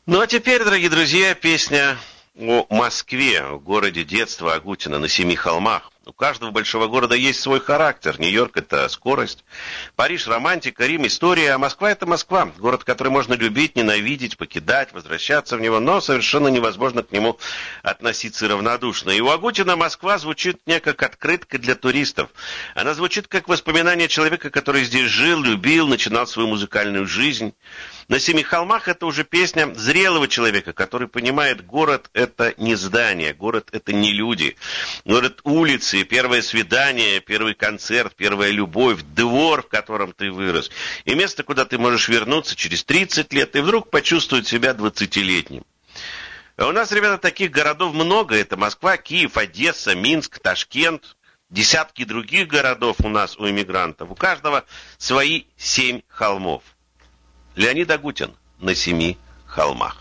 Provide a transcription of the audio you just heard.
Ну а теперь, дорогие друзья, песня о Москве, о городе детства Агутина на семи холмах. У каждого большого города есть свой характер. Нью-Йорк — это скорость, Париж — романтика, Рим — история, а Москва — это Москва. Город, который можно любить, ненавидеть, покидать, возвращаться в него, но совершенно невозможно к нему относиться равнодушно. И у Агутина Москва звучит не как открытка для туристов. Она звучит как воспоминание человека, который здесь жил, любил, начинал свою музыкальную жизнь. На семи холмах — это уже песня зрелого человека, который понимает, город — это не здание, город — это не люди. Город — улицы, первое свидание, первый концерт, первая любовь, двор, в котором ты вырос. И место, куда ты можешь вернуться через 30 лет и вдруг почувствовать себя 20-летним. А у нас, ребята, таких городов много. Это Москва, Киев, Одесса, Минск, Ташкент. Десятки других городов у нас, у иммигрантов. У каждого свои 7 холмов. Леонид Агутин на семи холмах.